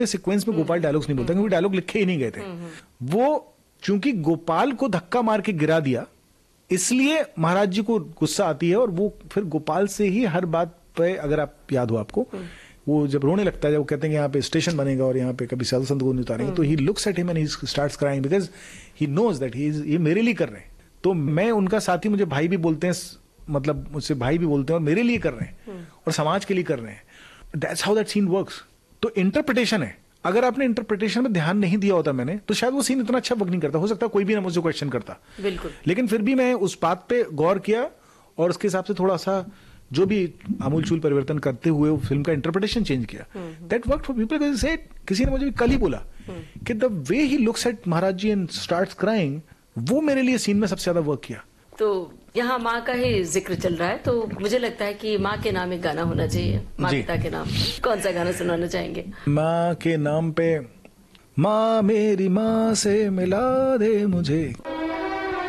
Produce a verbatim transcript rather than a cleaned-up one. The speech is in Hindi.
सीक्वेंस में गोपाल डायलॉग्स नहीं बोलता क्योंकि डायलॉग लिखे ही नहीं गए थे। वो चूंकि गोपाल को धक्का मार के गिरा दिया इसलिए महाराज जी को गुस्सा आती है, और वो फिर गोपाल से ही हर बात पे, अगर आप याद हो आपको, वो जब रोने लगता है, जब वो कहते हैं कि यहाँ पे स्टेशन बनेगा और यहाँ पे कभी साधु संत को नहीं उतारेंगे, तो he looks at him and he starts crying because he knows that he is, ये मेरे लिए कर रहे हैं। तो मैं उनका साथी, मुझे भाई भी बोलते हैं, मतलब मुझसे भाई भी बोलते हैं, और मेरे लिए कर रहे हैं और समाज के लिए कर रहे हैं। That's how that scene works. तो इंटरप्रिटेशन है, अगर आपने इंटरप्रिटेशन में ध्यान नहीं दिया होता मैंने, तो शायद वो सीन इतना अच्छा वर्क नहीं करता। हो सकता है कोई भी ना मुझसे क्वेश्चन करता, बिल्कुल, लेकिन फिर भी मैं उस बात पे गौर किया और उसके हिसाब से थोड़ा सा जो भी आमूलचूल परिवर्तन करते हुए वो फिल्म का इंटरप्रिटेशन चेंज किया। That work for people. से किसी ने मुझे भी कल ही बोला कि the way he looks at Maharaj ji and starts crying, वो मेरे लिए सीन में सबसे ज्यादा वर्क किया। तो यहाँ माँ का ही जिक्र चल रहा है, तो मुझे लगता है कि माँ के नाम एक गाना होना चाहिए, माँ पिता के नाम। कौन सा गाना सुनाना चाहेंगे? माँ के नाम पे, माँ मेरी माँ से मिला दे मुझे।